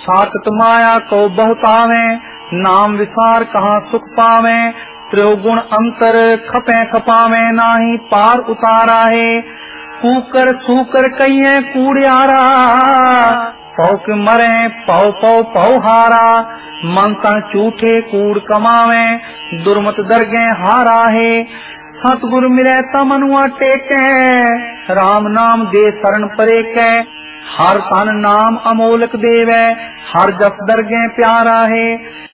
साकत माया को बहुतावे, नाम विसार कहाँ सुख पावे। त्रिगुण अंतर खपे खपावे, नाही पार उतारा है। कूकर सूकर कहिए कूड़ियारा, पौक मरे पौ पौ पौ हारा। मन तन झूठे कूड़ कमावे, दुर्मत दरगे हारा है। सतगुरु मिले तमनुआ टेके, राम नाम दे शरण परे के। हर तन नाम अमोलक देवे, हर जस दरगे प्यारा है।